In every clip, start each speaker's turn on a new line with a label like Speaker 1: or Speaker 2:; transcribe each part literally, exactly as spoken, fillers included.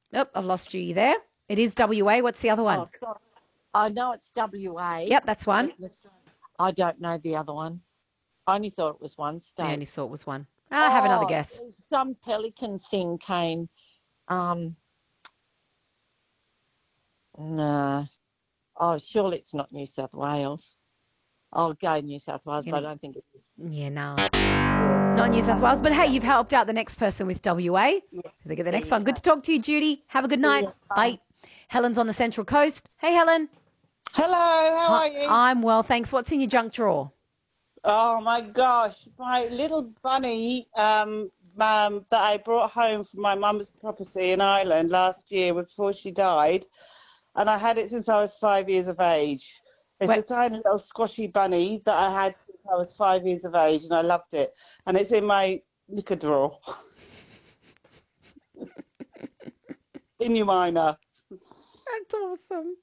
Speaker 1: Oh, I've lost you there. It is W A. What's the other one?
Speaker 2: Oh, sorry. I know it's W A.
Speaker 1: Yep, that's one.
Speaker 2: I don't know the other one. I only thought it was one state.
Speaker 1: I only saw it was one. Ah, have another
Speaker 2: Oh,
Speaker 1: guess.
Speaker 2: Some pelican thing came. Um, no. Oh, surely it's not New South Wales. I'll go New South Wales,
Speaker 1: You
Speaker 2: but
Speaker 1: know-
Speaker 2: I don't think it is.
Speaker 1: Yeah, no. Not New South Wales, but hey, you've helped out the next person with W A. They get the next one. Good to talk to you, Judy. Have a good night. Bye. Helen's on the Central Coast. Hey, Helen.
Speaker 3: Hello, how
Speaker 1: Hi-
Speaker 3: are you?
Speaker 1: I'm well, thanks. What's in your junk drawer?
Speaker 3: Oh my gosh, my little bunny um, um, that I brought home from my mum's property in Ireland last year before she died, and I had it since I was five years of age. It's
Speaker 1: Wait.
Speaker 3: a tiny little squashy bunny that I had since I was five years of age, and I loved it. And it's in my knicker drawer. In your minor.
Speaker 1: That's awesome.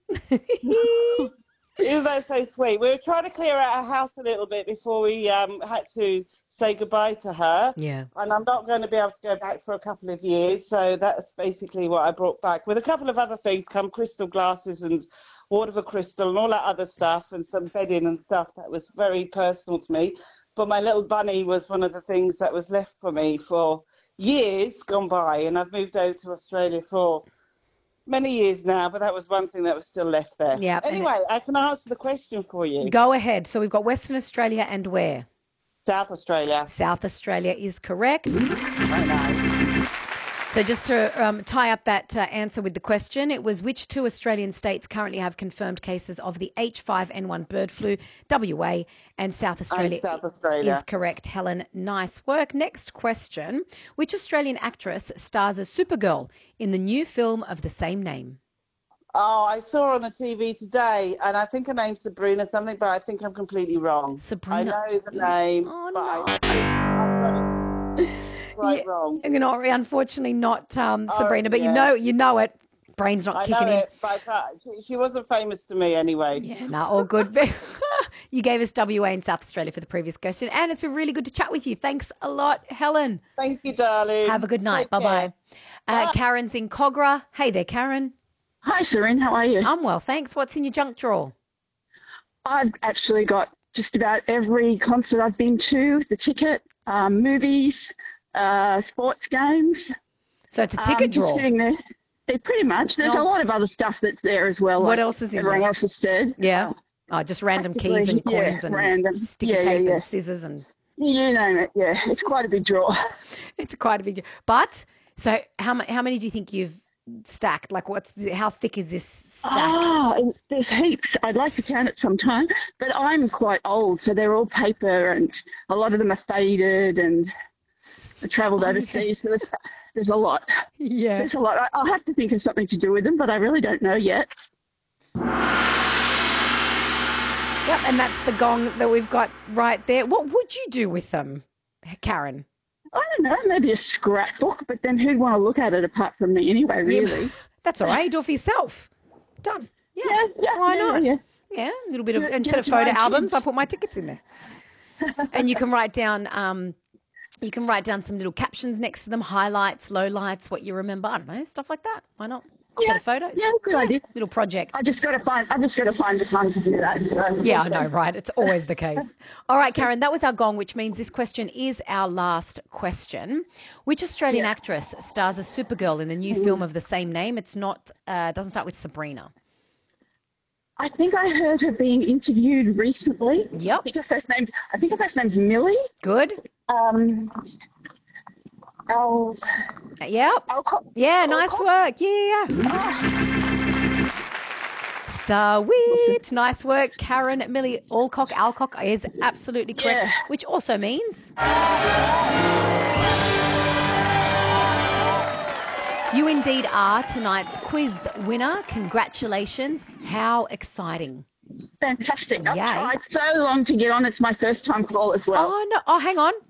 Speaker 3: Isn't that so sweet? We were trying to clear out our house a little bit before we um, had to say goodbye to her.
Speaker 1: Yeah.
Speaker 3: And I'm not going to be able to go back for a couple of years. So that's basically what I brought back. With a couple of other things come crystal glasses and water for crystal and all that other stuff and some bedding and stuff that was very personal to me. But my little bunny was one of the things that was left for me for years gone by. And I've moved over to Australia for many years now, but that was one thing that was still left there.
Speaker 1: Yeah.
Speaker 3: Anyway, I can answer the question for you.
Speaker 1: Go ahead. So we've got Western Australia and where?
Speaker 3: South Australia.
Speaker 1: South Australia is correct.
Speaker 3: I know.
Speaker 1: So just to um, tie up that uh, answer with the question, it was which two Australian states currently have confirmed cases of the H five N one bird flu? W A and South Australia,
Speaker 3: And South Australia.
Speaker 1: is correct. Helen, nice work. Next question. Which Australian actress stars as Supergirl in the new film of the same name?
Speaker 3: Oh, I saw her on the T V today, and I think her name's Sabrina something, but I think I'm completely wrong.
Speaker 1: Sabrina.
Speaker 3: I know the name,
Speaker 1: Oh,
Speaker 3: but
Speaker 1: no.
Speaker 3: I, I've got it right
Speaker 1: Yeah,
Speaker 3: wrong.
Speaker 1: You know, unfortunately not um,
Speaker 3: Oh,
Speaker 1: Sabrina, but you
Speaker 3: yeah.
Speaker 1: know you know it. Brain's not
Speaker 3: I
Speaker 1: kicking
Speaker 3: know
Speaker 1: in.
Speaker 3: it, but uh, she, she wasn't famous to me anyway.
Speaker 1: Yeah, no, all good. You gave us W A in South Australia for the previous question, and it's been really good to chat with you. Thanks a lot, Helen.
Speaker 3: Thank you, darling.
Speaker 1: Have a good night.
Speaker 3: Take
Speaker 1: Bye-bye.
Speaker 3: care.
Speaker 1: Uh, Karen's in Cogra. Hey there, Karen.
Speaker 4: Hi, Serene. How are you?
Speaker 1: I'm well, thanks. What's in your junk drawer?
Speaker 4: I've actually got just about every concert I've been to, the ticket, um, movies, uh, sports games.
Speaker 1: So it's a
Speaker 4: Um,
Speaker 1: ticket
Speaker 4: just
Speaker 1: drawer.
Speaker 4: sitting there. Yeah, pretty much. There's
Speaker 1: No.
Speaker 4: a lot of other stuff that's there as well.
Speaker 1: What
Speaker 4: like
Speaker 1: else is in
Speaker 4: everyone
Speaker 1: there?
Speaker 4: else has said.
Speaker 1: Yeah.
Speaker 4: Uh,
Speaker 1: Oh, just random keys
Speaker 4: practically,
Speaker 1: and
Speaker 4: yeah,
Speaker 1: coins and
Speaker 4: random.
Speaker 1: sticky
Speaker 4: Yeah, yeah,
Speaker 1: tape
Speaker 4: yeah.
Speaker 1: and scissors and
Speaker 4: you name it. Yeah, it's quite a big drawer.
Speaker 1: it's quite a big. But so how ma- how many do you think you've stacked? Like, what's the, how thick is this stack?
Speaker 4: Ah, and there's heaps. I'd like to count it sometime, but I'm quite old, so they're all paper, and a lot of them are faded. And I travelled overseas, so there's, there's a lot.
Speaker 1: Yeah.
Speaker 4: There's a lot. I- I'll have to think of something to do with them, but I really don't know yet.
Speaker 1: Yep, and that's the gong that we've got right there. What would you do with them, Karen?
Speaker 4: I don't know, maybe a scrapbook, but then who'd want to look at it apart from me anyway, really?
Speaker 1: That's all right. You do it for yourself. Done. Yeah.
Speaker 4: Yeah, yeah,
Speaker 1: Why
Speaker 4: yeah,
Speaker 1: not?
Speaker 4: yeah.
Speaker 1: Yeah, a little bit of,
Speaker 4: Give it-
Speaker 1: instead
Speaker 4: give
Speaker 1: of
Speaker 4: it to my
Speaker 1: photo albums,
Speaker 4: kids.
Speaker 1: I put my tickets in there. And you can write down, um, you can write down some little captions next to them, highlights, lowlights, what you remember. I don't know, stuff like that. Why not? Instead
Speaker 4: Yeah,
Speaker 1: of photos.
Speaker 4: yeah, good idea.
Speaker 1: Little project.
Speaker 4: I just got to find. I just got to find the time to do that. So.
Speaker 1: Yeah, I know, right? It's always the case. All right, Karen, that was our gong, which means this question is our last question. Which Australian actress stars as Supergirl in the new film of the same name? It's not, uh, doesn't start with Sabrina.
Speaker 4: I think I heard her being interviewed recently.
Speaker 1: Yep.
Speaker 4: I think her first name. I think her first name's Millie.
Speaker 1: Good.
Speaker 4: Um. Al.
Speaker 1: Yep.
Speaker 4: Alcott.
Speaker 1: Yeah, nice work. Yeah. Sweet. Nice work, Karen. Millie Alcock. Alcock is absolutely correct,
Speaker 4: Yeah.
Speaker 1: which also means you indeed are tonight's quiz winner. Congratulations. How exciting.
Speaker 4: Fantastic. I've
Speaker 1: Yay.
Speaker 4: tried so long to get on. It's my first time call as well.
Speaker 1: Oh, no. Oh, hang on.